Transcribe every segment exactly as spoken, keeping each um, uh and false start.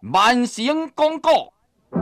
万成公告。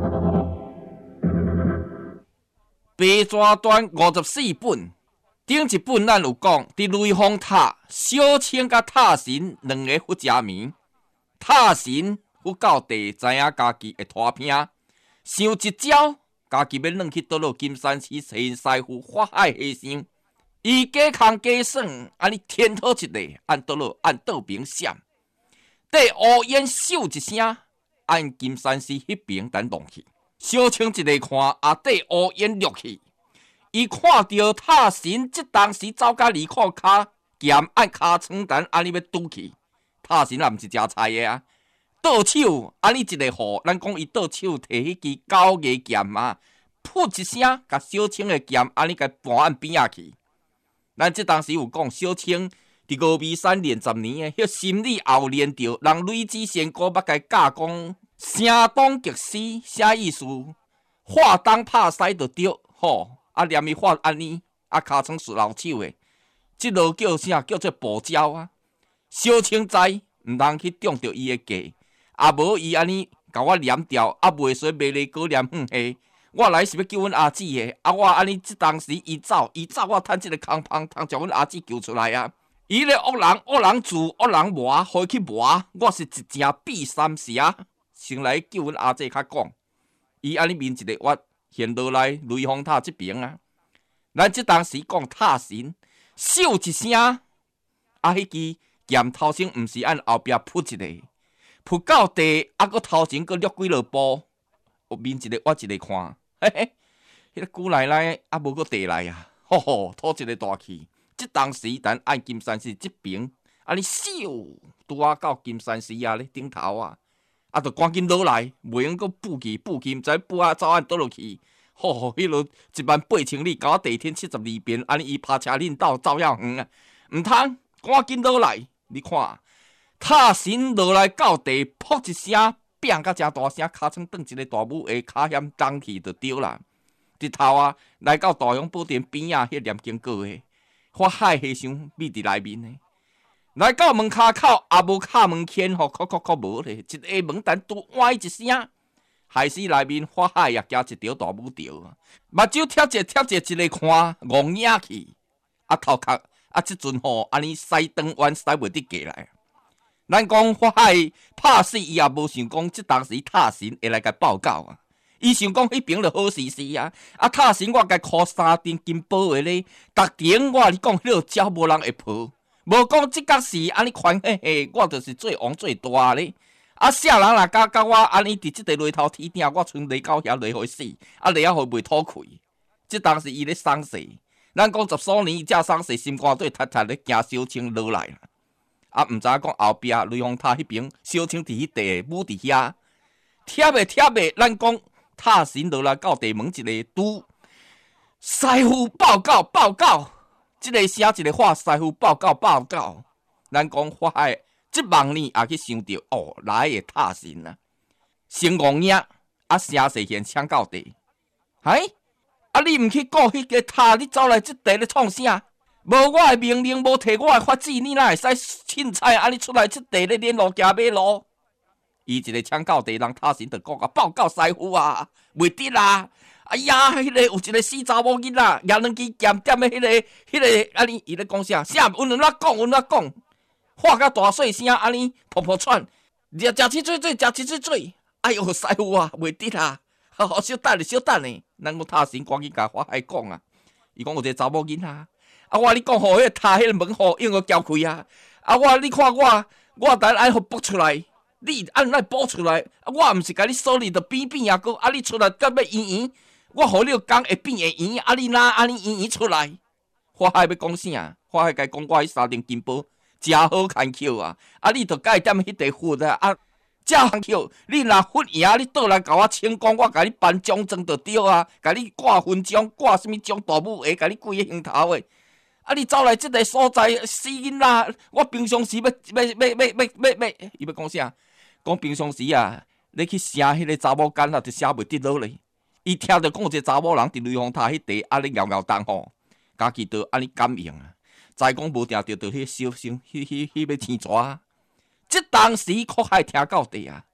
白纸段五十四本，顶一本咱有讲，伫雷峰塔小青甲塔神两个佛家迷，塔神佛教地知影家己会拖拼，想一招，家己要弄去倒落金山寺找师傅法海和尚，伊假空假算，安尼天讨一个，按倒落按倒边闪，缀乌烟咻一声，按金山寺迄边等弄去。小青一个看，啊缀乌烟落去，伊看到塔神即当时走甲离裤骹，剑按骹床单，安尼要拄去。塔神也毋是食菜的啊，倒手安尼一个互，咱讲伊倒手摕迄支狗牙剑啊，噗一声，甲小青的剑安尼甲搬按边仔去。咱即当时有讲，小青伫峨眉山练十年的，迄心理也有练着，人雷子仙姑捌甲教讲。声东击西，啥意思？话东拍西就对，吼！啊，念伊话安尼，啊，尻川顺老手的，即落叫啥？叫做步招啊！小青知，毋通去中着伊的计，啊无伊安尼甲我念掉，啊袂说卖嚟果念远下。我来是要救阮阿姊的，啊我安尼即当时伊走，伊走我趁即个空芳，通将阮阿姊救出来啊！伊咧恶人，恶人自，恶人磨，互伊去磨，我是一正必三蛇。先来救阮阿姐较讲，伊安尼面一个月现落来雷峰塔即边啊。咱即当时讲塔神，咻一声，啊，迄支剑头先毋是按后壁扑一个，扑到地，啊，搁头前搁掠几落步，面一个我一个看，嘿嘿，迄、那个姑奶奶啊无搁地来啊，吼吼，吐一个大气。即当时咱按金山寺即边，安尼咻，拄啊到金山寺啊咧顶头啊。啊，就赶紧落来，袂用搁补去补去，毋知补啊走按倒落去。吼，迄落一万八千里，搞地天七十二变，安尼伊拍车恁斗走遐远啊！毋通，赶紧落来，你看，塔神落来到地，噗一声，变甲真大声，尻川转一个大母下，骹险当去就对啦。日头啊，来到大雄宝殿边啊，迄念经过的，法海和尚秘伫内面的。来到门骹口，也无敲门钿吼，哭哭哭无咧，一个门单拄歪一声，害死内面法海也加一条大母条，目睭贴者贴者一个看，戆眼去，啊头壳啊，即阵吼安尼驶转弯驶袂得过来。咱讲法海拍死伊也无想讲，即当时塔神会来甲报告啊。伊想讲迄边就好势势啊，啊塔神我甲箍三顶金宝的咧，逐顶我你讲迄落鸟无人会抱。无讲即角是安尼宽嘿嘿，我就是最王最大咧。啊，啥人若甲甲我安尼伫即个犁头天顶，我剩犁到遐犁互死，啊犁啊互袂吐气。即当时伊咧丧事，咱讲十数年才丧事，心肝对踢踢咧行小青落来啦。啊，毋知影讲后壁雷峰塔迄边小青伫迄地，母伫遐，贴诶贴诶，咱讲塔神落来到地门一个拄，师傅报告报告。即个写一个话，师傅报告报告。咱讲法海，即望呢也去想到哦，来个塔神啊，成戆影啊，声势现抢到地。哎，啊你毋去顾迄个塔，你走来即地咧创啥？无我诶命令，无摕我诶法旨，你哪会使凊彩安尼出来即地咧连路行马路？伊一个抢到地，人塔神就讲啊，报告师傅啊，袂得啦。哎呀，迄、那个有一个死查某囡仔，举两支剑点的迄、那个、迄、那个，安尼伊咧讲啥？啥？阮阮哪讲？阮哪讲？话甲大细声，安尼噗噗喘，食食起嘴嘴，食起嘴嘴。哎呦，师傅啊，袂得啦！好好小等咧，小等咧。咱讲塔神赶紧甲法海讲啊，伊讲有一个查某囡仔，啊我你讲吼，迄、那个塔迄个门吼，用个交开啊！啊我你看我，我等按互补出来，你按来补出来，啊我毋是甲你锁你，着变变啊个，啊你出来甲要圆圆。我互你讲会变会圆，啊你哪安尼圆圆出来？法海要讲啥？法海甲讲我迄三顶金宝真好看口啊！啊你着甲伊点迄地佛啊！啊，真好口！你若佛爷，你倒来甲我请功，我甲你颁奖状就对啊！甲你挂勋章，挂什物奖大母下，甲你跪个行头诶！啊你走来即个所在死囡仔，我平常时要要要要要要要，伊要讲啥？讲平常时啊，你去写迄个查某干啊，就写袂得落咧。伊听着讲有一个查某人伫雷峰塔迄地，啊咧摇摇动吼，家己着安尼感应啊，知讲无定着着迄小生，迄迄迄要青蛇啊。即当时可还听到地啊，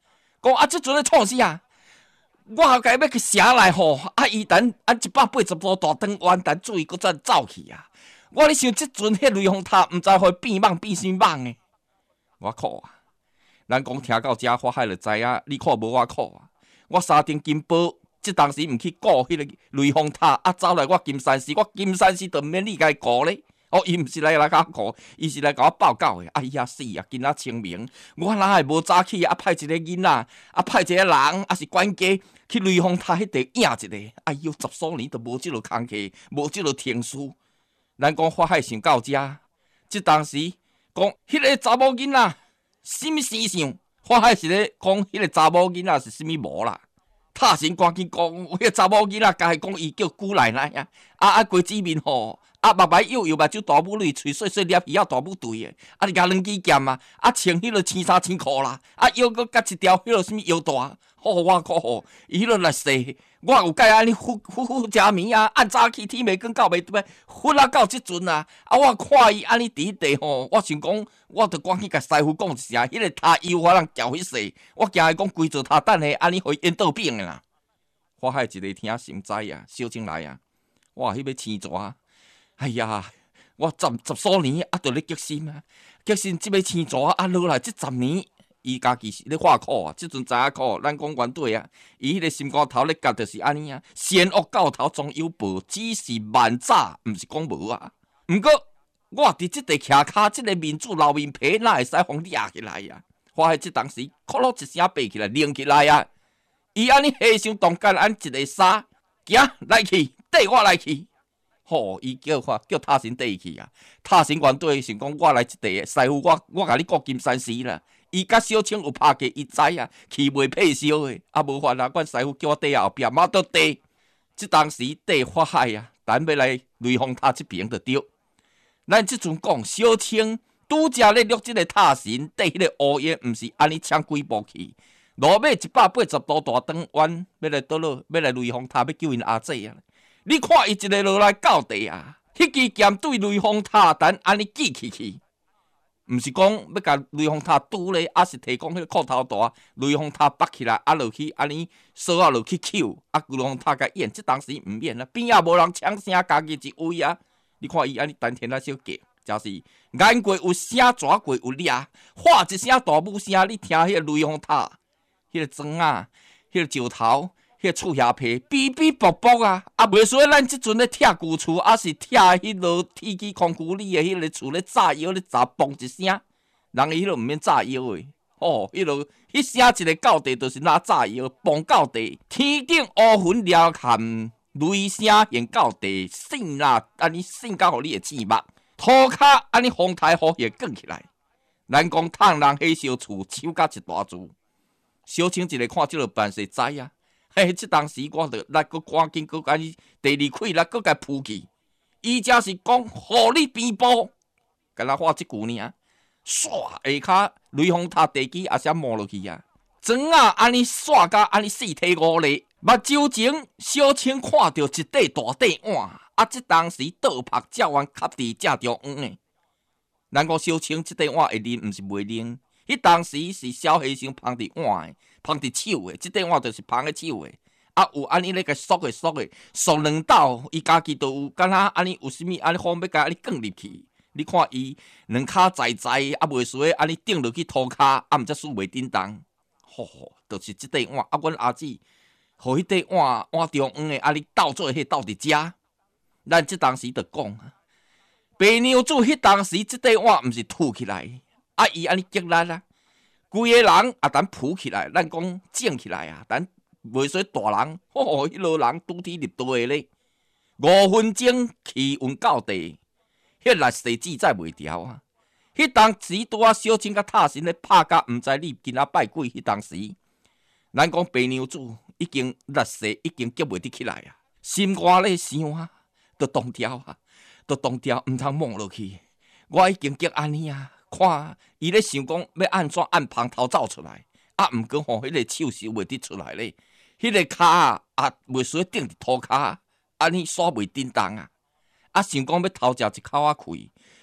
讲啊，即阵咧创啥？我后家要去城内吼，啊，伊等啊一百八十度大灯完，等注意，搁再走去啊！我咧想，即阵迄雷峰塔，毋知会变梦变啥梦诶！我靠啊！咱讲听到遮，我海就知影，你看无我苦啊！我三顶金宝，即当时毋去顾迄个雷峰塔，啊，走来我金山寺，我金山寺就毋免你家顾咧。哦，伊毋是来来甲我顾，伊是来甲我报告诶。哎呀死啊！今仔清明，我哪会无早起啊？派一个囡仔，啊派一个人，啊是管家去雷峰塔迄地影一个。哎呦，十数年都无即落工课，无即落天书。咱讲法海想到遮，即当时讲迄个查某囡仔，什么思想？法海是咧讲迄个查某囡仔是什么无啦？塔神赶紧讲，迄个查某囡仔家己讲伊叫姑奶奶啊，啊啊鬼子面吼。啊，目睭幼幼，目睭大母女，喙细细，捏鱼仔大母对诶。啊，你甲两支剑啊，啊穿迄落青衫青裤啦，啊腰搁夹一条迄落什物腰带，吼我靠吼，伊迄落力势，我有解安尼呼呼呼食眠啊，暗早起天未光到袂对，瞓啊到即阵啊，啊我看伊安尼伫地吼，我想讲，我着赶紧甲师傅讲一声，迄、那个塔腰我人搅迄势，我惊伊讲规座塔等下安尼互伊淹倒扁诶啦。我海一个听心知啊，小青来啊，哇，迄要青蛇。哎呀，我十十数年啊，都咧决心啊，决心即要青蛇啊，落来即十年，伊家己是咧画苦啊，即阵知影苦，咱讲原对啊，伊迄个心肝头咧夹就是安尼啊，善恶到头总有报，只是万早，毋是讲无啊。毋过我伫即地徛骹，即个民主老面皮哪会使互掠起来啊？发现即当时，哭噜一声爬起来，拎起来啊！伊安尼下上动干，安一个沙，行来去，缀我来去。吼、哦！伊叫看叫塔神缀伊去啊！塔神原对想讲，我来即地师傅，我我甲你顾金山寺啦。伊甲小青有拍过，伊知啊，气袂配烧诶，啊无法啊！阮师傅叫我缀后壁，马倒缀。即当时缀法海啊，咱要来雷峰塔即边就对。咱即阵讲小青拄则咧录即个塔神缀迄个乌烟，毋是安尼抢几步去。路尾一百八十度大转弯，要来倒落，要来雷峰塔，要救因阿姐啊！你看伊一个落来到地啊，迄支剑对雷峰塔等安尼记起去，毋是讲要甲雷峰塔拄咧，啊是提供迄个裤头大，雷峰塔拔起来啊落去，安尼扫啊落去扣，啊雷峰塔甲演，即当时毋免啦，边仔无人抢声，家己一位啊！你看伊安尼丹田啊小夹，就是眼过有声，蛇过有掠，喊一声大母声，你听迄个雷峰塔，迄、那个庄啊，迄、那个石头。迄个厝遐皮比比薄薄啊，啊袂说咱即阵咧拆旧厝，啊是拆迄落天气空气里诶迄个厝咧炸药咧炸嘣一声，人伊迄落毋免炸药诶，吼，迄落迄声一个到地，就是拿炸药嘣到地，天顶乌云撩含雷声现到地，醒啦，安尼醒到互你诶耳目，涂骹安尼风台雨也卷起来，咱讲趁人迄小厝手甲一大柱，小青一个看即落办势知啊。嘿，即当时我着来个赶紧个安尼第二开来个甲扑去，伊则是讲互你边步，敢若话即句尔，唰下骹雷峰塔地基也先摸落去啊，庄啊安尼刷甲安尼四体五裂，目睭前小青看到一块大块碗，啊！即当时倒拍照完卡伫正中央诶，咱讲小青即块碗会啉，毋是袂啉。迄当时是小和尚捧伫碗诶，捧伫手诶，即块碗就是捧伫手诶。啊，有安尼咧个缩诶缩诶，缩两斗，伊家己都有，敢若安尼有啥物安尼风要甲安尼卷入去。你看伊两骹在在，啊袂输诶，安尼顶落去涂骹，啊毋则输袂叮当。吼、哦，就是即块碗，啊，阮阿姊，互迄块碗碗中央诶，安尼斗做伙斗伫遮。咱即当时就讲，白娘子迄当时即块碗毋是吐起来。啊！伊安尼激力啊，规个人啊，等浮起来，咱讲整起来啊，等袂说大人，吼、哦，迄落人拄天入地咧，五分钟气温到地，迄力势记载袂牢啊。迄当时拄啊，小青甲塔神咧拍甲，毋知你今仔拜鬼。迄当时，咱讲白娘子已经力势已经激袂得起来啊，心肝咧想啊，都冻掉啊，都冻掉，毋通摸落去。我已经激安尼啊。看，伊咧想讲要安怎按旁头走出来，啊，毋过吼，迄个手是袂得出来咧，迄、那个骹啊，啊袂使顶伫涂骹，安尼煞袂叮当啊，啊想讲要偷食一口仔开，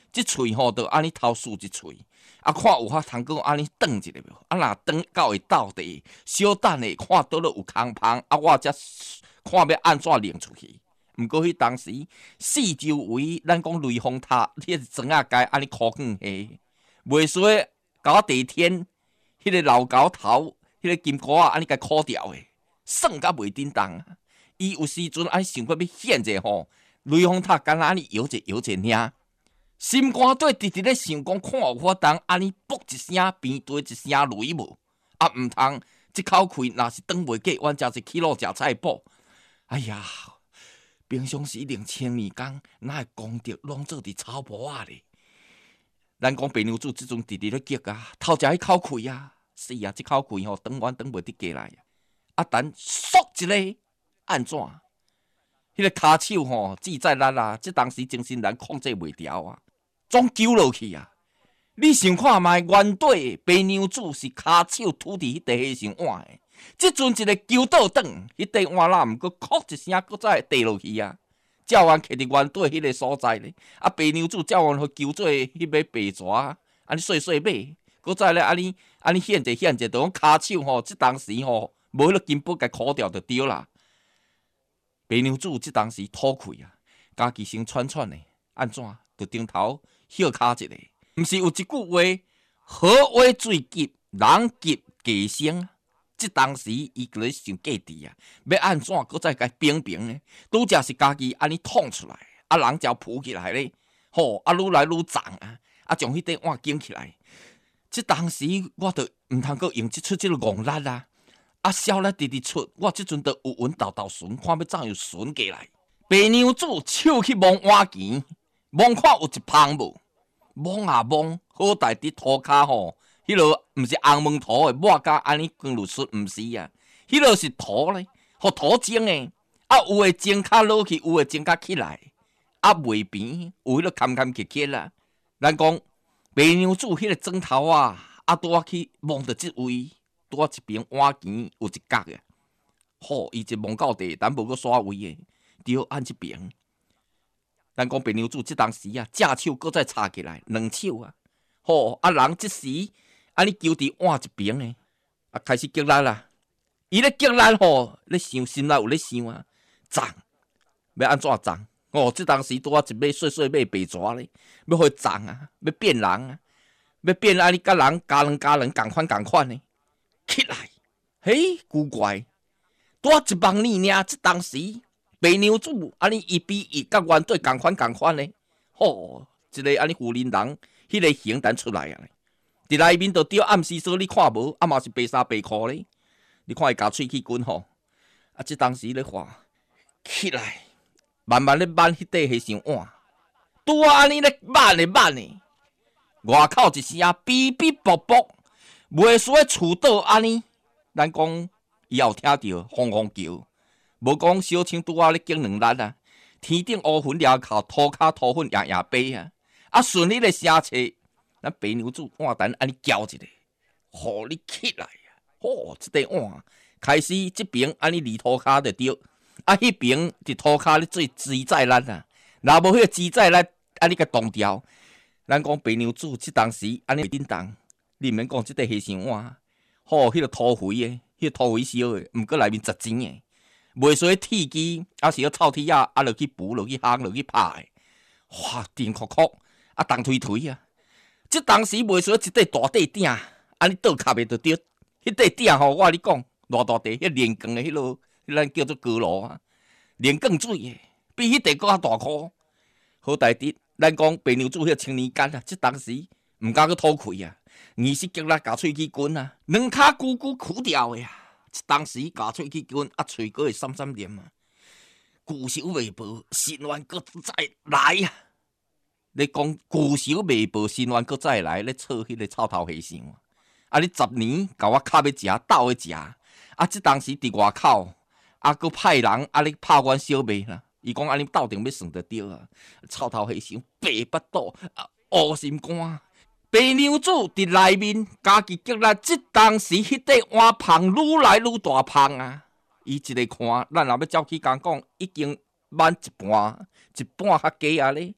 即喙吼就安尼偷竖一喙，啊看有法通个安尼转一下无？啊若转到会到地，小等下看倒落有空芳，啊我则看要安怎拎出去。毋过迄当时四周围，咱讲雷峰塔，迄个庄仔街安尼枯卷下，袂衰搞地天，迄个老高头，迄个金箍仔安尼甲枯掉诶，算甲袂叮当。伊有时阵安想过要显者吼，雷峰塔敢若安尼摇者摇者尔，心肝底直直咧想讲，看有法当安尼啵一声，边对一声雷无？啊，毋通即口气若是转袂过，阮食一起路食菜脯。哎呀，平常时连千年工，哪会功德拢做伫草坡啊咧？咱讲白娘子即阵直直咧急啊，偷食迄口气啊，是啊，即口气吼，转弯转袂得过来啊。啊，等嗖一个。安怎？迄、那个骹手吼，自在力啊！即当时精神力控制袂牢啊，总揪落去啊！你想看卖，原底白娘子是骹手拄伫迄块黑象碗诶，即阵一个揪倒转，迄块碗啦，毋过哭一声，搁再跌落去啊！照完徛伫原底迄个所在咧，啊，白娘子照完去揪做迄尾白蛇，安尼细细尾，搁再咧安尼安尼显者显者，就讲骹手吼，即当时吼无迄个金箔甲箍掉就对啦。白娘子即当时吐气啊，家己先喘喘的，安怎？就顶头歇骹一下。毋是有一句话：好话最急，人急鸡生。即当时伊就咧想计伫啊，要安怎？搁再甲平平呢？拄则是家己安尼捅出来，啊人才浮起来咧，吼啊愈来愈重啊，啊将迄块碗捡起来。即当时我着毋通阁用即出即个戆力啊！啊，痟力直直出，我即阵就有魂豆豆顺，看要怎样顺过来。白娘子手去摸碗钱，摸看有一芳无，摸啊摸，好在伫涂骹吼，迄落毋是红毛涂诶，抹甲安尼光入出，毋是啊，迄落是涂咧，互涂精诶。啊，有诶精骹落去，有诶精骹起来，啊袂平，有迄落坎坎坷坷啦。咱讲白娘子迄个砖头啊，啊拄啊去摸着即位。拄啊一边碗钱有一角啊，吼，伊一摸到地，咱无阁刷位诶，对，按即边。咱讲白娘子即当时啊，正手搁再插起来，两手啊，吼，啊人即时安尼揪伫碗一边诶，啊开始激力啦。伊咧激力吼，咧想心内有咧想啊，涨要安怎涨？哦，即当时拄啊一尾细细尾白蛇咧，要互涨啊，要变人啊，要变安尼甲人加人加人共款共款诶。起来，嘿，古怪，拄一帮年尔，即当时白娘子安尼一比一，甲原对共款共款咧，吼，一个安尼妇人人，迄、那个形单出来啊！伫内面就对暗时说你看无，啊嘛是白衫白裤咧，你看伊夹喙齿滚吼，啊，即当时咧话起来，慢慢咧挽迄块黑象碗，拄啊安尼咧挽咧挽咧，外口一声哔哔啵啵。袂输诶厝倒安尼，咱讲伊也有听着轰轰叫，无讲小青拄仔咧惊两力啊，天顶乌云掠口，涂骹涂粉夜夜飞啊，啊顺迄个声切，咱白娘子碗单安尼搅一下，互你起来啊！吼，即块碗开始即边安尼离涂骹就对，啊迄边伫涂骹咧做自在力啊，若无迄个自在力安尼甲动掉，咱讲白娘子即当时安尼叮当。你免讲即块黑象碗，吼，迄、那个土肥诶，迄、那个土肥烧诶，毋过内面十钱诶，袂说铁机，啊是要臭铁啊，啊落去补，落去烘，落去拍诶，哇，甜酷酷，啊重推推啊！即当时袂说一块大块鼎，安尼倒卡袂着对，迄块鼎吼，我甲你讲，偌大块，迄连光诶，迄落，迄咱叫做锅炉啊，连光水诶，比迄块搁较大箍。好在伫咱讲白娘子迄个青年间啊，即当时毋敢去吐气啊。二是激力甲喙齿滚啊，两骹咕咕苦掉的啊！当时甲喙齿滚，啊喙阁会闪闪念啊，久守未报，心愿阁再来啊！你讲久守未报，心愿阁再来，咧撮迄个臭头和尚啊！你十年甲我卡要食，斗去食啊！即当时伫外口，啊阁派人啊咧拍阮小妹啦！伊讲安尼斗阵要算得着啊！臭头和尚白腹肚啊，乌心肝。白娘子伫内面，家己激力，即当时迄块碗芳愈来愈大芳啊！伊一个看，咱若要走去讲讲，已经满一半，一半较加啊咧。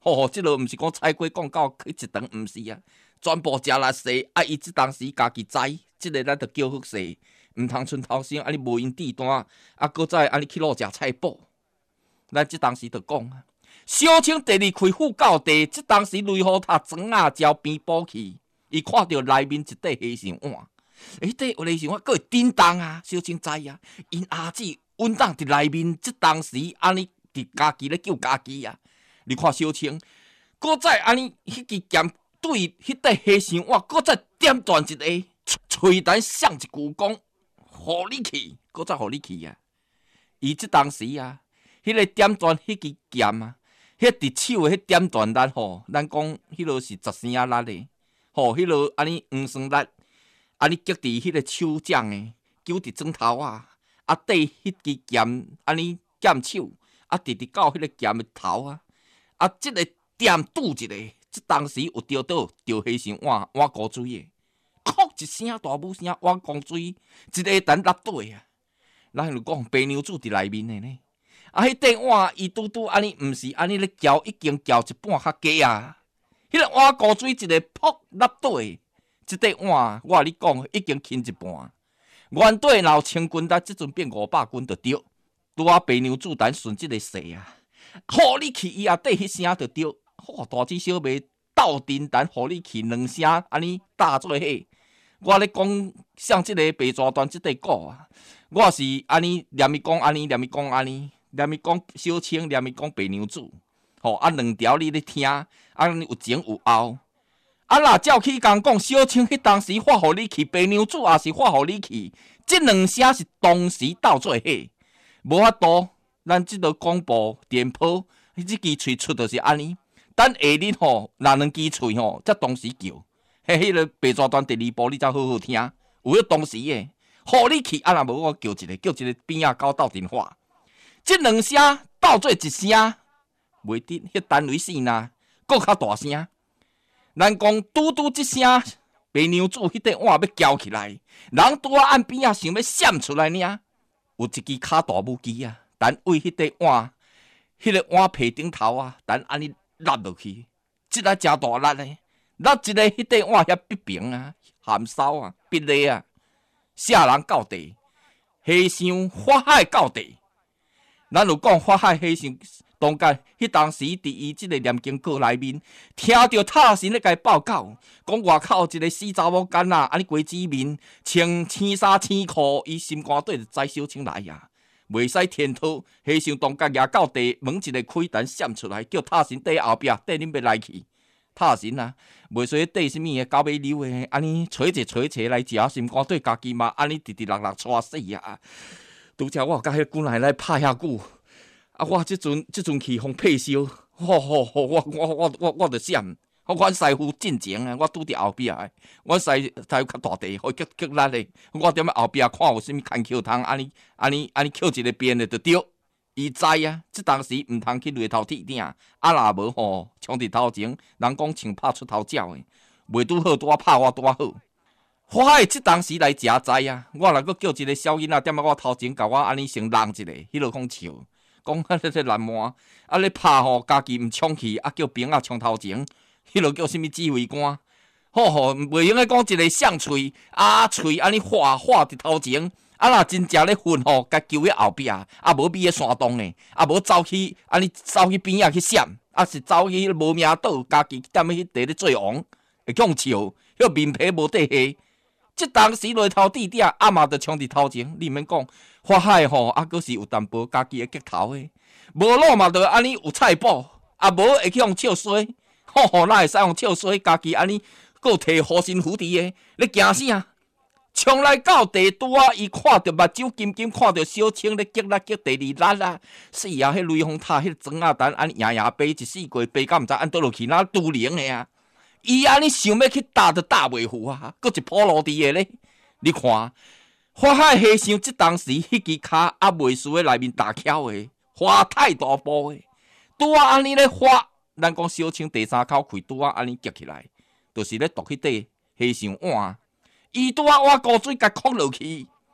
吼吼，即落毋是讲菜龟讲到去一顿，毋是啊，全部食力势。啊，伊即当时家己知，即、這個咱着叫好势，毋通剩头先安尼无因地单，啊，搁再安尼去落食菜脯。咱即当时着讲啊，小青第二开副教地，即当时雷虎塔庄仔招边补去，伊看到内面一块黑象碗，迄块黑象碗搁会震动啊，小青知啊，因阿姊稳当伫内面，即当时安尼伫家己咧救家己啊。你看小青，搁再安尼迄支剑对迄块黑象碗，搁再点断一个，喙弹响一句讲，互你去，搁再互你去啊！伊即当时啊，迄、那个点断迄支剑啊，迄伫手诶，迄点断力吼，咱讲迄落是十升力诶，吼，迄落安尼黄酸力，安尼击伫迄个手掌诶，揪伫砖头啊，啊缀迄支剑安尼剑手，啊直直到迄个剑诶头啊。啊！即、這個點拄一個，即當時有釣到釣黑象碗碗古水的，哭一聲大母聲碗古水，一個等落底啊！咱就講白娘子佇內面的呢。啊，迄塊碗伊拄拄安尼，毋是安尼咧攪，已經攪一半較加啊！迄、那個碗古水一個撲落底，即塊碗我甲你講已經輕一半。原底若有千斤，但即陣變五百斤就對。拄啊，白娘子等順即個勢啊！互你去，伊也缀迄聲就對。吼，大姊小妹鬥陣等，互你去兩聲安尼搭做伙。我咧講像即個白蛇傳即塊古啊，我是安尼念伊講安尼，念伊講安尼，念伊講小青，念伊講白娘子。吼，啊兩條你咧聽，啊有前有後。啊若照起講講小青迄當時發互你去，白娘子也是發互你去，即兩聲是同時鬥做伙，無法度。咱即個廣播電波，迄支支喙出就是安尼。等下日吼，若兩支喙吼，則同時叫。迄迄個白蛇傳第二部，你則好好聽。有迄同時誒，互你去，啊若無我叫一個，叫一個邊仔狗鬥陣話。即兩聲鬥做一聲，袂得迄單位死呐，閣較大聲。咱講拄拄即聲，白娘子迄塊碗要交起來，人拄啊按邊仔想要閃出來呢，有一支骹大母雞啊！等為迄塊碗，迄、那個碗皮頂頭啊，等安尼落落去，即個真大力咧，落一個迄塊碗遐必平啊，鹹騷啊，必咧啊，嚇人到地，黑象法海到地。咱有講法海黑象當間，迄當時佇伊即個念經閣內面，聽到塔神咧甲伊報告，講外口一個死查某干啊，安尼瓜子面，穿青衫青褲，伊心肝底就知小青來啊。袂使天討，黑象當家掠到地，門一個開單閃出來，叫塔神缀後壁，缀恁要來去。塔神啊，袂說缀啥物個狗尾溜個，安尼找者找者來食，心肝對家己嘛，安尼直直落落帶死啊！拄則我甲迄姑奶奶拍遐久，啊，我即陣即陣去互配燒，吼吼吼，我我我我我着閃。阮師傅進前啊，我拄佇後壁個，阮師傅較大地，互激激力個。我踮咧後壁看有啥物牽口通，安尼安尼安尼扣一個邊的就對。伊知啊，即當時毋通去犁頭鐵頂，啊若無吼，衝佇頭前，人講穿拍出頭鳥的，袂拄好拄啊拍我拄啊好。法海即當時來誠知啊，我若閣叫一個小囡仔踮咧我頭前，甲我安尼先弄一個，迄落講笑，講迄個爛漫，啊咧拍吼，家己毋衝去，啊叫兵仔衝頭前。迄落叫啥物指揮官？吼吼，袂用咧講一個相喙，啊喙安尼畫畫佇頭前，啊若真正咧混吼，甲揪喺後壁，啊無比喺山洞誒，啊無走去安尼走去邊仔去閃，啊是走去無名島，家己踮喺迄地咧做王，會講笑，迄面皮無底下。即當時犁頭地頂，啊嘛着衝佇頭前，你免講，法海吼，啊閣是有淡薄家己誒骨頭誒，無路嘛着安尼有菜補，啊無會去互笑衰。吼吼，哪會使用笑衰？家己安尼，閣摕護身符佇個，咧驚啥？衝來到地拄啊！伊看到目睭金金，看到小青咧激力激第二力啊！是啊，迄雷峰塔迄個莊仔蛋安尼夜夜飛一四過飛，敢毋知按倒落去哪拄靈的啊！伊安尼想要去打都打袂赴啊！閣一鋪路地的咧，你看，法海和尚即當時迄支骹也袂輸喺內面大巧的，花太大步的，拄啊安尼咧花。咱講小青第三口開拄啊，安尼夾起來，就是咧奪迄塊黑象碗。伊拄啊碗古水甲摳落去，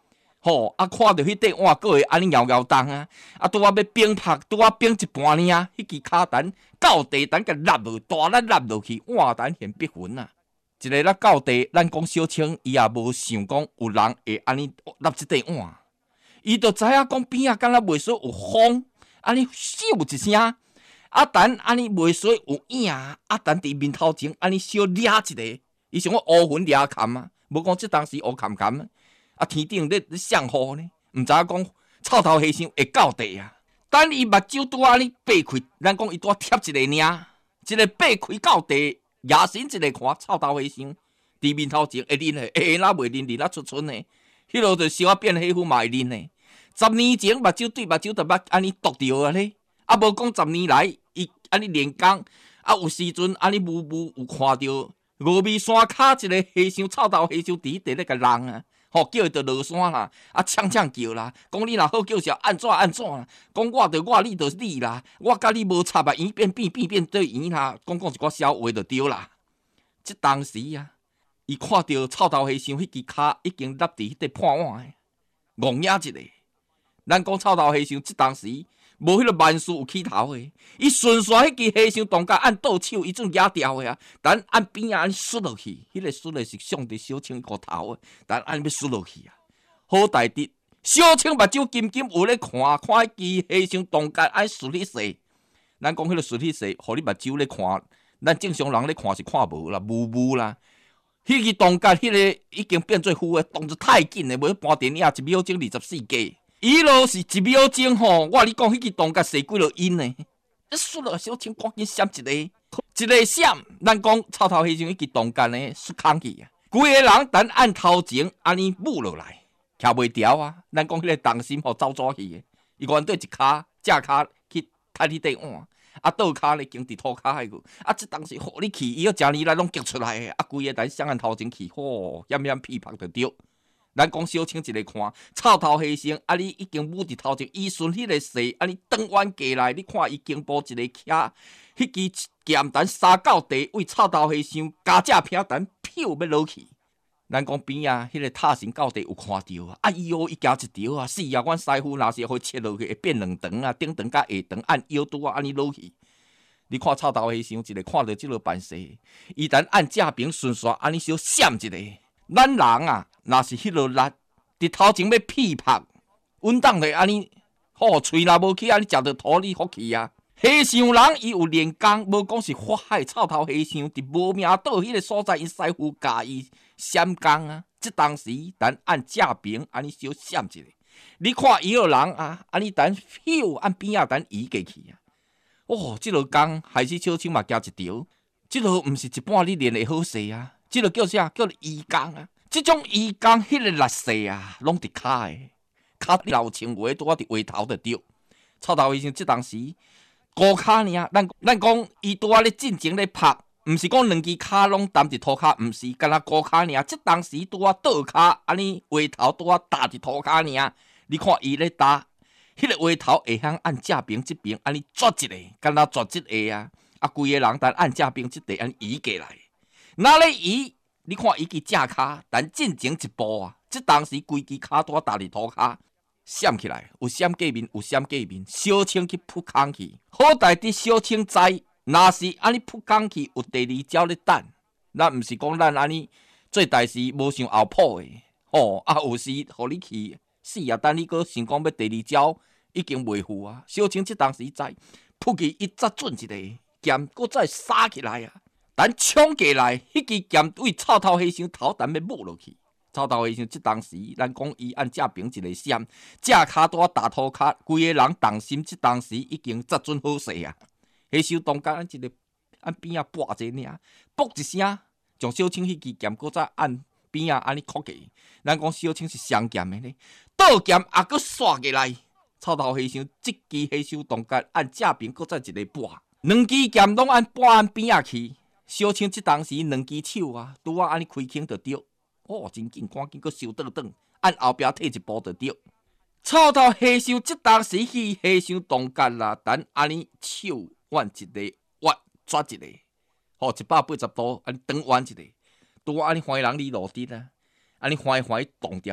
吼、啊，看到迄块碗佫会安尼摇摇动啊，啊，拄啊要冰拍，拄啊冰一半尔，迄支骹等到地等甲落落，大力落落去，碗等现必魂啊！一个咱到地，咱讲小青，伊也无想讲有人会安尼落即块碗，伊就知影讲边仔敢若袂说有风，安尼咻一声，啊，等安尼袂说有影，啊，等伫面头前安尼小掠一个，伊想讲乌云掠坎啊，无讲即当时乌坎坎啊。啊！天顶咧咧上雨呢，毋知影讲臭头和尚会到地啊！等伊目睭拄安尼掰开，咱讲伊拄贴一个领，一个掰开到地，野神一个看臭头和尚伫面头前会啉诶，会哪袂啉，啉啊出春呢？迄落就小啊变黑虎嘛会啉呢。十年前目睭对目睭就捌安尼剁着啊咧，啊无讲十年来伊安尼练功，啊有时阵安尼雾雾有看着峨眉山骹一个和尚臭头和尚伫地咧甲人啊！吼，叫伊着落山啦，啊，呛呛叫啦，讲你若好叫是安怎安怎啦，讲我着我，你着你啦，我甲你无插啊，圆变变变变对圆啦，讲讲一寡小话就对啦。即当时啊，伊看到臭头和尚迄支骹已经立伫迄块破碗诶，戆眼一个。咱讲臭头和尚即当时无迄个万事有起头诶，伊顺续迄支和尚当甲按倒手，伊准举掉诶啊，但按边仔安摔落去，迄、那个摔诶是上伫小青个头诶，但按要摔落去啊，好大滴，小青目睭金金有咧看，看迄支和尚当甲按摔迄势，咱讲迄个摔迄势，互你目睭咧看，咱正常人咧看是看无啦，雾雾啦。迄支当甲迄个已经变做糊诶，动作太紧诶，无搬电影一秒钟二十四架。伊落是一秒钟吼，我你讲迄支当甲射几落因呢？一摔落小青赶紧闪一个，一个闪，咱讲臭头和尚迄支当甲呢摔空去啊！规个人等按头前安尼舞落来，徛袂牢啊！咱讲迄个重心吼走走去诶，伊原对一骹正骹去踢迄块碗，啊倒骹咧经伫涂骹迄个，啊即当时互你去，伊要正年来拢激出来诶，啊规个等上按头前去，吼险险屁拍着着。咱讲小青一个看，臭头和尚啊！你已经舞伫头前，伊顺迄个势，啊！你转弯过来，你看伊肩部一个徛，迄支剑弹杀到地，为臭头和尚加只片弹，飘要落去。咱讲边啊，迄个塔神到地有看着啊！哎哟，伊行一条啊！是啊，阮师傅若是会切落去，会变两长啊，顶长甲下长，按腰拄啊，安尼落去。你看臭头和尚一个看到即落办势，伊等按正边顺续安尼小闪一个。咱人啊，若是迄落力，伫头前要屁拍，稳当咧安尼，吼喙若无去安尼食着土里福气啊！和尚人伊有练功，无讲是法海臭头和尚，伫无命岛迄个所在，因师傅教伊闪功啊！即当时等按正边安尼小闪一个，你看伊个人啊，安尼等咻按边仔等移过去啊！哦，即落工害死小青嘛加一条，即落毋是一般你练会好势啊！即个叫啥？叫做移工啊！即种移工，迄个力势啊，拢伫骹诶，骹老青话拄啊伫话头就对。臭头医生即当时高骹尔，咱咱讲伊拄啊咧进前咧拍，毋是讲两支骹拢担伫涂骹，毋是，干那高骹尔。即当时拄啊倒骹安尼话头拄啊搭伫涂骹尔，你看伊咧搭，迄、那个话头会晓按正边即边安尼抓一个，干那抓即个啊，啊规个人等按正边即地安尼移过来。哪咧伊？你看伊支正骹，但进前一步啊，即当时规支骹拄搭伫涂骹，闪起来，有闪过面，有闪过面，小青去扑空去。好在伫小青知，若是安尼扑空去，有第二招咧等。咱毋是讲咱安尼做代志无想后谱诶，吼、哦、啊有时互你去死啊！等你搁想讲要第二招，已經袂赴啊！小青即當時知，撲去一扎準一個劍，佫再殺起來啊！但衝過來，迄支劍為臭頭和尚頭等要抹落去。臭頭和尚即當時，咱講伊按正平一個閃，正骹拄打土骹，規個人動心。即當時已經扎準好勢啊！和尚當間按一個按邊啊撥者爾，噗一聲，將小青迄支劍佫再按邊啊安尼箍起。咱講小青是雙劍的呢，倒劍也佫刷過來。臭頭和尚即支和尚當間按正平佫再一個撥，兩支劍攏按撥按邊啊去。小青即當時兩支手啊，拄啊安尼開鈿就對。哦，真緊，趕緊佫收倒轉，按後壁退一步就對。臭頭和尚即當時去和尚當間啦，等安尼手彎一個，彎抓一個，吼一百八十度安尼轉彎一個，拄啊安尼懷人哩落地啊，安尼懷懷動掉，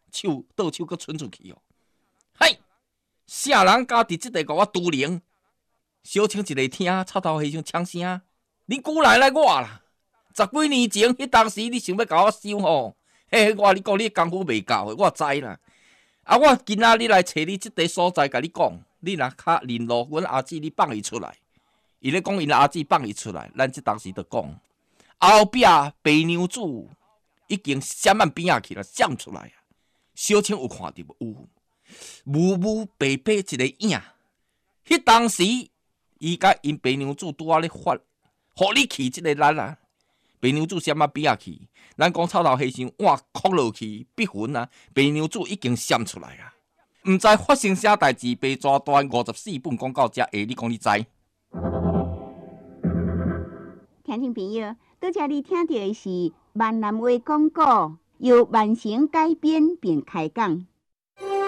手倒手搁伸出去哦。嘿，啥人家伫即个甲我拄灵？小青一个听臭头和尚呛声：你久来来我啦！十几年前，迄当时你想要甲我收吼？嘿，我你讲你功夫未够，我知啦。啊，我今仔日来找你即个所在，甲你讲，你若较联络阮阿姊，你放伊出来。伊咧讲，因阿姊放伊出来，咱即当时就讲，后壁白娘子已经闪慢边仔去了，闪出来啊！小青有看到无？有无白白一个影？迄当时，伊甲因白娘子拄仔咧发，互你去即个力啊！白娘子闪慢边仔去，咱讲臭头和尚换哭落去，必魂啊！白娘子已经闪出来啊！毋知发生啥代志，被抓断五十四本讲到遮下，你讲你知？ 听众朋友，拄则你听到的是闽南话广告，由万成改编并开讲。